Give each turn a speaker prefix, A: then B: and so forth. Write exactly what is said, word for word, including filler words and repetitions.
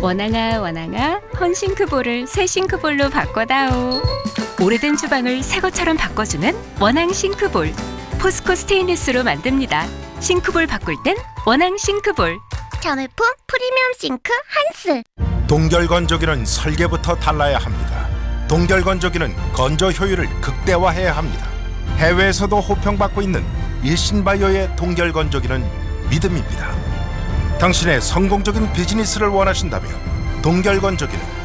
A: 원앙아 원앙아 헌싱크볼을 새 싱크볼로 바꿔다오. 오래된 주방을 새 것처럼 바꿔주는 원앙 싱크볼. 포스코 스테인리스로 만듭니다. 싱크볼 바꿀 땐 원앙 싱크볼.
B: 자매품 프리미엄 싱크 한스.
C: 동결건조기는 설계부터 달라야 합니다. 동결건조기는 건조 효율을 극대화해야 합니다. 해외에서도 호평받고 있는 일신바이오의 동결건조기는 믿음입니다. 당신의 성공적인 비즈니스를 원하신다면 동결건조기는